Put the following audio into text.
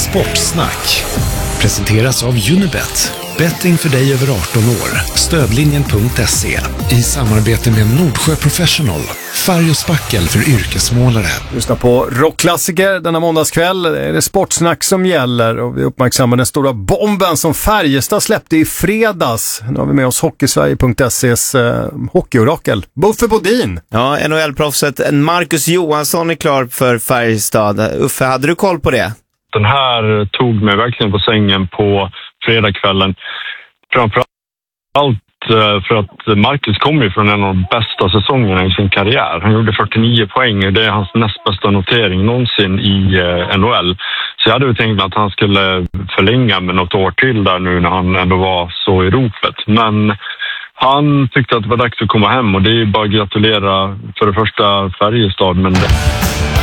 Sportsnack presenteras av Unibet. Betting för dig över 18 år. Stödlinjen.se i samarbete med Nordsjö Professional. Färg och spackel för yrkesmålare. Lyssna på rockklassiker denna måndagskväll. Det är det Sportsnack som gäller och vi uppmärksammar den stora bomben som Färjestad släppte i fredags. Nu har vi med oss Hockeysverige.ses hockeyorakel Buffe Bodin. Ja, NHL-proffset Marcus Johansson är klar för Färjestad. Uffe, hade du koll på det? Den här tog mig verkligen på sängen på fredagskvällen. Framförallt för att Marcus kommer ju från en av de bästa säsongerna i sin karriär. Han gjorde 49 poäng och det är hans näst bästa notering någonsin i NHL. Så jag hade ju tänkt att han skulle förlänga med något år till där nu när han ändå var så i ropet. Men han tyckte att det var dags att komma hem och det är ju bara att gratulera för det första Färjestad. Men